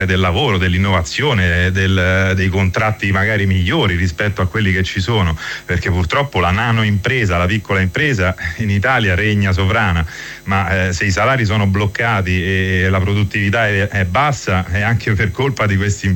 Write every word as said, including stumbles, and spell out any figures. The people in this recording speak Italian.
del lavoro, dell'innovazione, del, dei contratti magari migliori rispetto a quelli che ci sono, perché purtroppo la nano impresa, la piccola impresa in Italia regna sovrana, ma eh, se i salari sono bloccati e la produttività è, è bassa è anche per colpa di questi